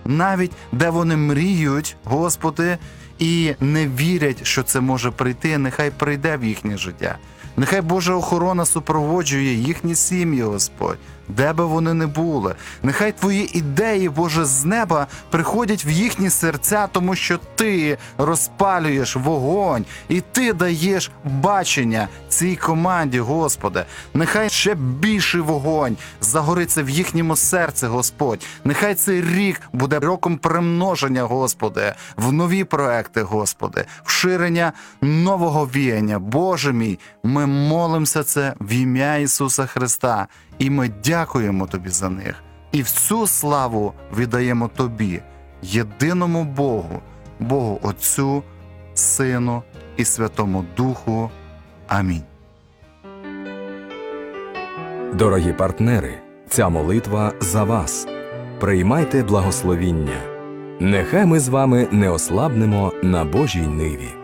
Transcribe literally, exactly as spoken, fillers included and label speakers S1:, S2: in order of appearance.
S1: навіть де вони мріють, Господи, і не вірять, що це може прийти, нехай прийде в їхнє життя. Нехай Божа охорона супроводжує їхні сім'ї, Господь, де би вони не були. Нехай Твої ідеї, Боже, з неба приходять в їхні серця, тому що Ти розпалюєш вогонь і Ти даєш бачення цій команді, Господи. Нехай ще більший вогонь загориться в їхньому серці, Господь. Нехай цей рік буде роком примноження, Господи, в нові проекти, Господи, в ширення нового віяння. Боже мій, ми молимося це в ім'я Ісуса Христа. І ми дякуємо Тобі за них. І всю славу віддаємо Тобі, єдиному Богу, Богу Отцю, Сину і Святому Духу. Амінь.
S2: Дорогі партнери, ця молитва за вас. Приймайте благословіння. Нехай ми з вами не ослабнемо на Божій ниві.